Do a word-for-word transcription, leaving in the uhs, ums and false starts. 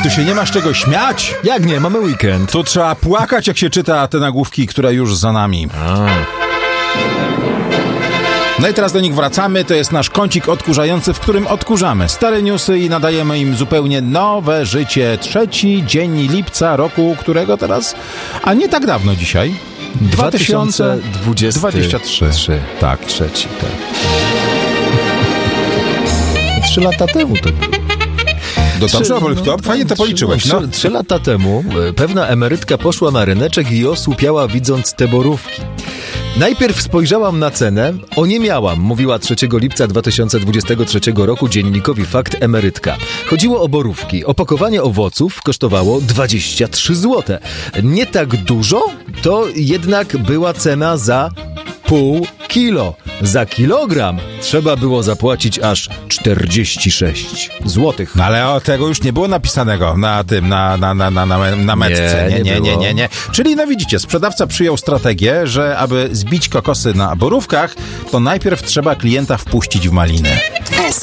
Tu się nie ma z czego śmiać. Jak nie? Mamy weekend. Tu trzeba płakać, jak się czyta te nagłówki, które już za nami. A. No i teraz do nich wracamy. To jest nasz kącik odkurzający, w którym odkurzamy stare newsy i nadajemy im zupełnie nowe życie. Trzeci dzień lipca roku, którego teraz, a nie tak dawno dzisiaj. dwa tysiące dwudziesty trzeci. Tak. Trzeci, tak. Trzy lata temu to było. No dobrze, no, fajnie to policzyłeś. No. Trzy, trzy lata temu pewna emerytka poszła na ryneczek i osłupiała, widząc te borówki. Najpierw spojrzałam na cenę, oniemiałam, mówiła trzeciego lipca dwa tysiące dwudziestego trzeciego roku dziennikowi Fakt emerytka. Chodziło o borówki. Opakowanie owoców kosztowało dwadzieścia trzy złote. Nie tak dużo, to jednak była cena za pół kilo. Za kilogram trzeba było zapłacić aż czterdzieści sześć złotych. No ale o, tego już nie było napisanego na tym, na, na, na, na, na, na metce. Nie, nie, nie, nie, nie, nie. Czyli no widzicie, sprzedawca przyjął strategię, że aby zbić kokosy na borówkach, to najpierw trzeba klienta wpuścić w maliny.